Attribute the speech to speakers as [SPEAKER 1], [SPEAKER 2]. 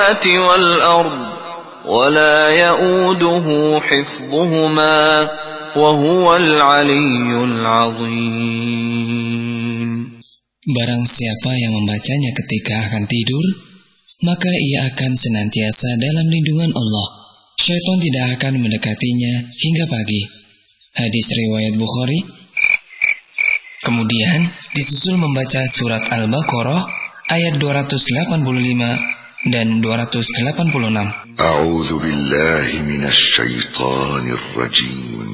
[SPEAKER 1] السماوات والأرض ولا يؤوده حفظهما وهو العلي العظيم.
[SPEAKER 2] Barang siapa yang membacanya ketika akan tidur, maka ia akan senantiasa dalam lindungan Allah. Syaitan tidak akan mendekatinya hingga pagi. Hadis riwayat Bukhari. Kemudian disusul membaca surat Al-Baqarah ayat 285 dan 286.
[SPEAKER 3] A'udzu billahi minasy syaithanir rajim.